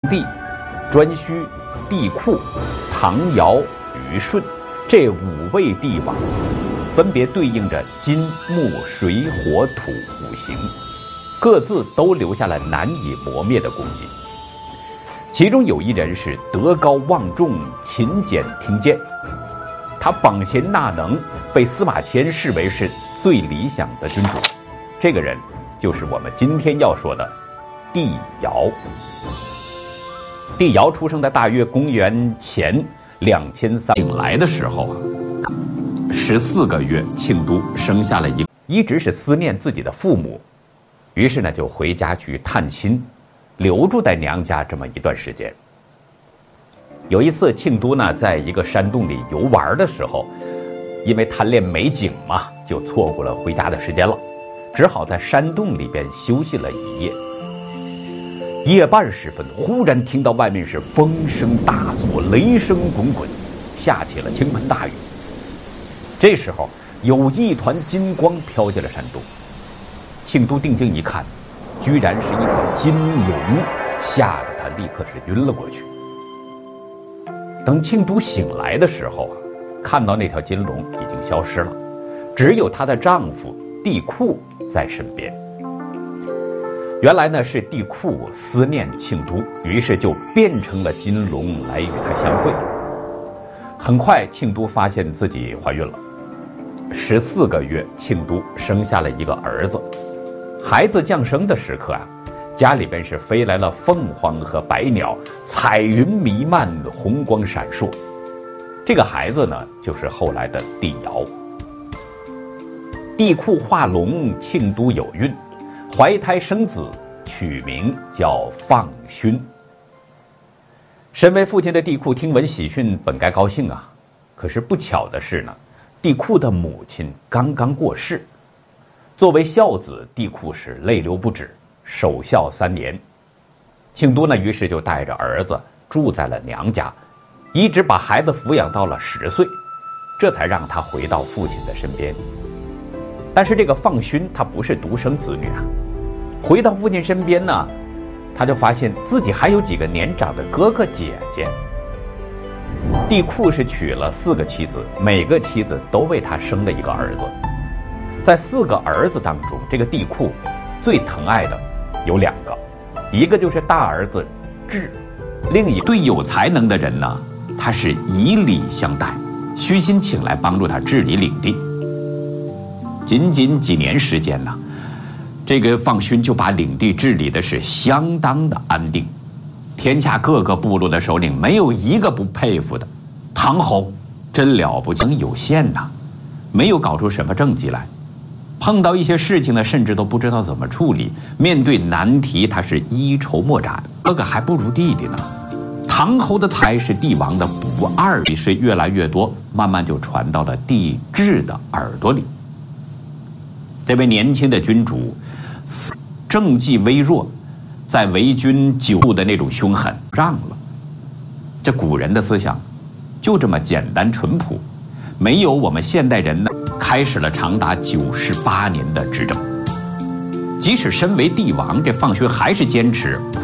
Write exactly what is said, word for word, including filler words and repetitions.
帝、颛顼、帝喾、唐尧、虞舜这五位帝王，分别对应着金、木、水、火、土五行，各自都留下了难以磨灭的功绩。其中有一人是德高望重、勤俭听谏，他访贤纳能，被司马迁视为是最理想的君主。这个人就是我们今天要说的帝尧。帝尧出生在大约公元前两千三，醒来的时候啊，十四个月，庆都生下了一个，一直是思念自己的父母，于是呢就回家去探亲，留住在娘家这么一段时间。有一次，庆都呢在一个山洞里游玩的时候，因为贪恋美景嘛，就错过了回家的时间了，只好在山洞里边休息了一夜。夜半时分，忽然听到外面是风声大作，雷声滚滚，下起了倾盆大雨。这时候有一团金光飘进了山洞，庆都定睛一看，居然是一条金龙，吓得他立刻是晕了过去。等庆都醒来的时候啊，看到那条金龙已经消失了，只有她的丈夫帝喾在身边。原来呢是帝喾思念庆都，于是就变成了金龙来与他相会。很快庆都发现自己怀孕了，十四个月，庆都生下了一个儿子。孩子降生的时刻啊，家里边是飞来了凤凰和白鸟，彩云弥漫，红光闪烁。这个孩子呢就是后来的帝尧。帝喾化龙，庆都有孕，怀胎生子，取名叫放勋。身为父亲的帝喾听闻喜讯，本该高兴啊，可是不巧的是呢，帝喾的母亲刚刚过世。作为孝子，帝喾是泪流不止，守孝三年。庆都呢，于是就带着儿子住在了娘家，一直把孩子抚养到了十岁，这才让他回到父亲的身边。但是这个放勋他不是独生子女啊，回到父亲身边呢，他就发现自己还有几个年长的哥哥姐姐。帝喾是娶了四个妻子，每个妻子都为他生了一个儿子。在四个儿子当中，这个帝喾最疼爱的有两个，一个就是大儿子智，另一个对有才能的人呢，他是以礼相待，虚心请来帮助他治理领地。仅仅几年时间呢，这个放勋就把领地治理的是相当的安定，天下各个部落的首领没有一个不佩服的。唐侯真了不起，有限呐，没有搞出什么政绩来。碰到一些事情呢，甚至都不知道怎么处理。面对难题，他是一筹莫展，哥哥还不如弟弟呢。唐侯的才是帝王的不二，是越来越多，慢慢就传到了帝挚的耳朵里。这位年轻的君主，政绩微弱，在为君久的那种凶狠让了。这古人的思想就这么简单淳朴，没有我们现代人呢。开始了长达九十八年的执政，即使身为帝王，这放勋还是坚持